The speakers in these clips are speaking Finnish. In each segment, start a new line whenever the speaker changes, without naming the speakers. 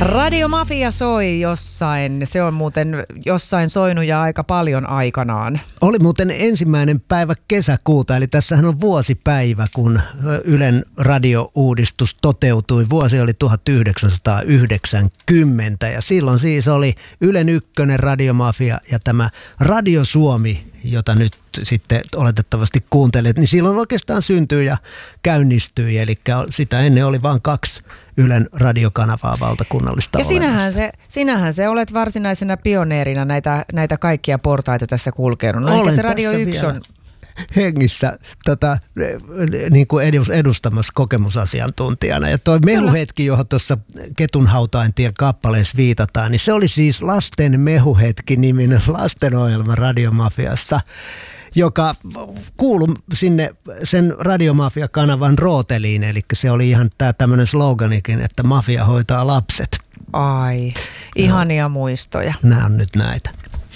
Radio Mafia soi jossain. Se on muuten jossain soinut ja aika paljon aikanaan.
Oli muuten 1. päivä kesäkuuta, eli tässähän on vuosipäivä, kun Ylen radiouudistus toteutui. Vuosi oli 1990 ja silloin siis oli Ylen ykkönen Radio Mafia ja tämä Radio Suomi, jota nyt sitten oletettavasti kuuntelet, niin silloin oikeastaan syntyi ja käynnistyi. Eli sitä ennen oli vain 2 Ylen radiokanavaa valtakunnallista
ja sinähän se olet varsinaisena pioneerina näitä kaikkia portaita tässä kulkenut. No,
olen
se Radio 1 on
hengissä niin kuin edustamassa kokemusasiantuntijana. Ja toi mehuhetki, johon tuossa Ketunhautaintien kappaleessa viitataan, niin se oli siis Lasten mehuhetki-niminen lastenohjelma Radio Mafiassa, joka kuului sinne sen Radio Mafia-kanavan rooteliin. Eli se oli ihan tämmöinen sloganikin, että mafia hoitaa lapset.
Ai, ihania muistoja.
Nämä on nyt näitä.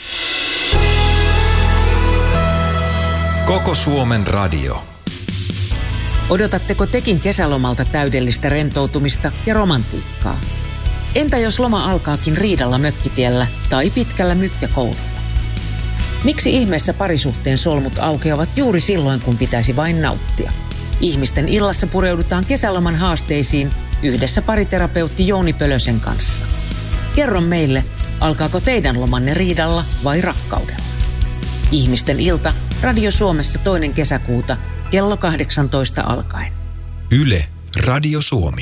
Koko Suomen radio.
Odotatteko tekin kesälomalta täydellistä rentoutumista ja romantiikkaa? Entä jos loma alkaakin riidalla mökkitiellä tai pitkällä mykkäkoululla? Miksi ihmeessä parisuhteen solmut aukeavat juuri silloin, kun pitäisi vain nauttia? Ihmisten illassa pureudutaan kesäloman haasteisiin yhdessä pariterapeutti Jouni Pölösen kanssa. Kerro meille, alkaako teidän lomanne riidalla vai rakkaudella? Ihmisten ilta Radio Suomessa 2. kesäkuuta kello 18 alkaen.
Yle Radio Suomi.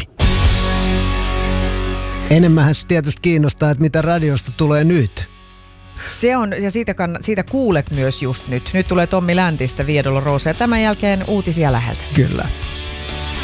Enemmänhän se tietysti kiinnostaa, että mitä radiosta tulee nyt.
Se on, ja siitä kuulet myös just nyt. Nyt tulee Tommi Läntistä Via Dolorosa ja tämän jälkeen uutisia läheltä.
Kyllä.